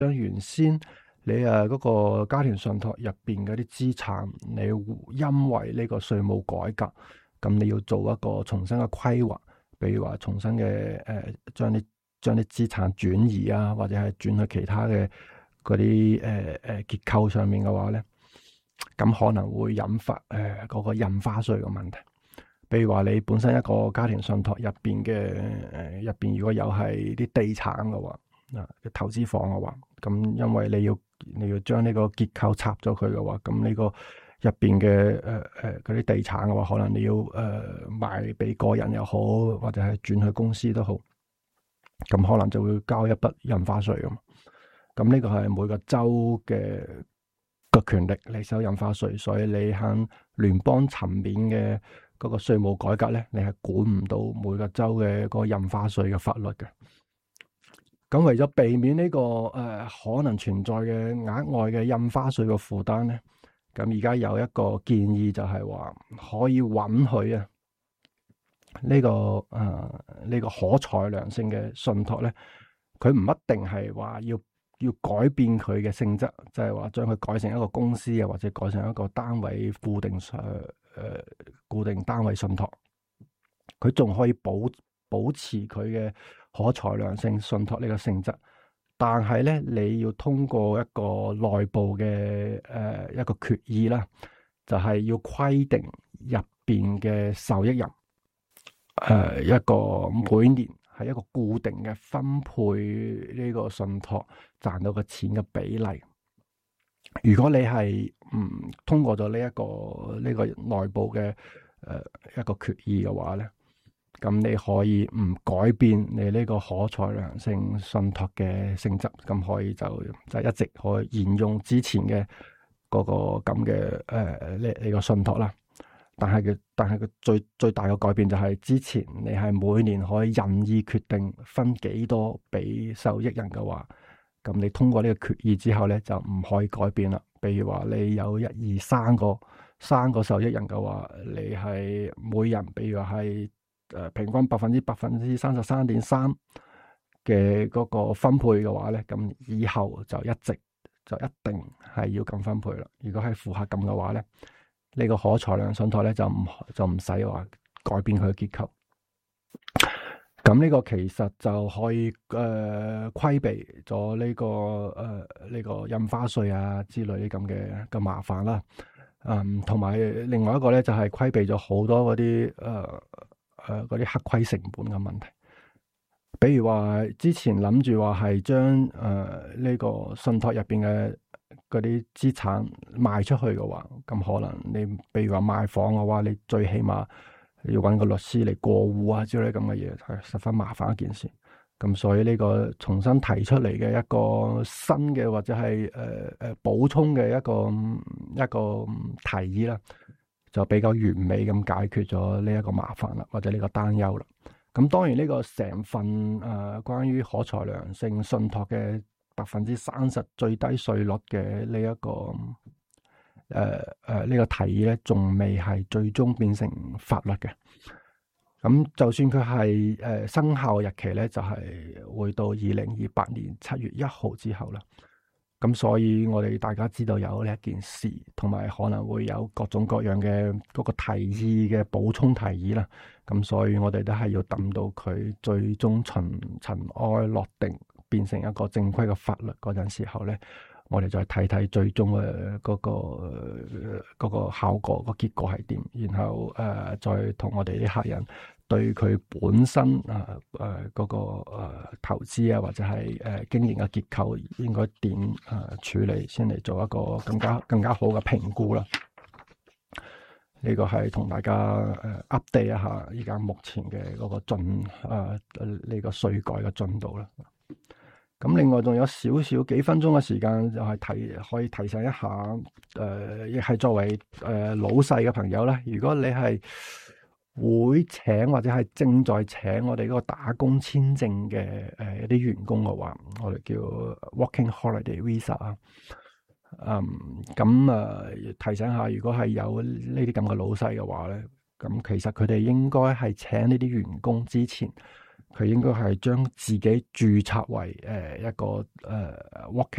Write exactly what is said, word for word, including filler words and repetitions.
將原先你誒嗰個家庭信託入邊嗰啲資產，你因為呢個稅務改革，咁你要做一個重新嘅規劃，比如話重新嘅誒將啲將啲資產轉移啊，或者係轉去其他嘅嗰啲誒誒結構上面嘅話咧，咁可能會引發誒嗰、呃嗰個印花稅嘅問題。比如話你本身一個家庭信託入邊嘅誒入邊如果有係啲地產嘅話，啊投資房嘅話，咁因為你要你要將呢個結構拆咗佢嘅話，咁呢個入邊嘅誒誒嗰啲地產嘅話，可能你要誒、呃、賣俾個人又好，或者係轉去公司都好，咁可能就會交一筆印花稅㗎嘛。咁呢個係每個州嘅個權力嚟收印花稅，所以你喺聯邦層面嘅嗰個稅務改革咧，你係管唔到每個州嘅嗰個印花稅嘅法律嘅。咁為咗避免呢、這個誒、呃、可能存在嘅額外嘅印花稅嘅負擔咧，咁而家有一個建議就係話可以允許啊呢、這個誒呢、呃這個可裁量性嘅信託咧，佢唔一定係話要要改變佢嘅性質，就係話將佢改成一個公司啊，或者改成一個單位固定誒誒、呃、固定單位信託，佢仲可以保保持佢嘅可裁量性信託呢個性質，但係咧你要通過一個內部嘅誒、呃、一個決議啦，就係、是、要規定入邊嘅受益人誒、呃、一個每年係一個固定嘅分配呢個信託賺到嘅錢嘅比例。如果你係唔通過咗呢一個呢、這個內部嘅誒、呃、一個決議嘅話咧，咁你可以唔改變你呢個可裁量性信託嘅性質，咁可以就就一直可以沿用之前嘅嗰個咁嘅誒呢呢個信託啦。但係佢但係佢最最大嘅改變就係之前你係每年可以任意決定分幾多俾受益人嘅話，咁你通過呢個決議之後咧就唔可以改變啦。比如話你有一二三個三個受益人嘅話，你係每人比如話係誒平均百分之百分之三十三點三嘅嗰個分配嘅話咧，咁以後就一直就一定係要咁分配啦。如果係符合咁嘅話咧，呢個可裁量信託咧就唔就唔使話改變佢嘅結構。咁呢個其實就可以誒、呃、規避咗呢、這個誒呢、呃這個印花稅啊之類啲咁嘅嘅麻煩啦。嗯，同埋另外一個咧就係、是、規避咗好多嗰啲誒誒嗰啲黑虧成本嘅問題。比如話之前諗住話係將誒呢個信託入邊嘅嗰啲資產賣出去嘅話，咁可能你比如話賣房嘅話，你最起碼要揾個律師嚟過戶啊之類咁嘅嘢，係十分麻煩一件事。咁所以呢個重新提出嚟嘅一個新嘅或者係誒誒補充嘅一個一個提議啦，就比較完美咁解決咗呢一個麻煩啦，或者呢個擔憂啦。咁當然呢個成份誒、呃、關於可裁量性信託嘅百分之三十最低稅率嘅呢一個誒誒呢個提議咧，仲未係最終變成法律嘅。咁就算佢係誒生效日期咧，就係、是、會到二零二八年七月一號之後啦。咁所以我哋大家知道有呢一件事，同埋可能會有各種各樣嘅嗰個提議嘅補充提議啦。咁所以我哋都係要等到佢最終塵塵埃落定，變成一個正規嘅法律嗰陣時候咧，我哋再睇睇最終嘅嗰個嗰個效果個結果係點，然後誒、呃、再同我哋啲客人對佢本身啊誒嗰個誒、呃、投資啊或者係誒、呃、經營嘅結構應該點誒處理，先嚟做一個更加更加好嘅評估啦。呢、這個係同大家誒 update 一下而家目前嘅嗰個進誒呢個稅改嘅進度啦。咁另外仲有少少幾分鐘嘅時間，就係提可以提醒一下，誒、呃，亦係作為誒、呃、老細嘅朋友咧，如果你係會請或者係正在請我哋嗰個打工簽證嘅誒一啲員工嘅話，我哋叫 Working Holiday Visa 啊。嗯，咁啊、呃、提醒下，如果係有呢啲咁嘅老細嘅話咧，咁其實佢哋應該係請呢啲員工之前，佢應該係將自己註冊為誒一個誒 working